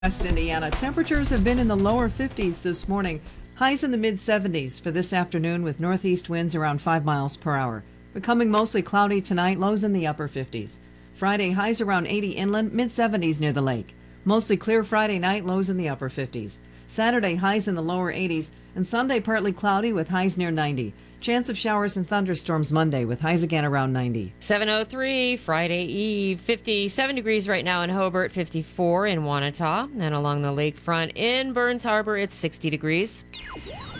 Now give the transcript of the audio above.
West Indiana. Temperatures have been in the lower 50s this morning. Highs in the mid-70s for this afternoon with northeast winds around 5 miles per hour. Becoming mostly cloudy tonight, lows in the upper 50s. Friday, highs around 80 inland, mid-70s near the lake. Mostly clear Friday night, lows in the upper 50s. Saturday, highs in the lower 80s. And Sunday, partly cloudy with highs near 90. Chance of showers and thunderstorms Monday with highs again around 90. 7:03 Friday Eve, 57 degrees right now in Hobart, 54 in Wanata, and along the lakefront in Burns Harbor, it's 60 degrees.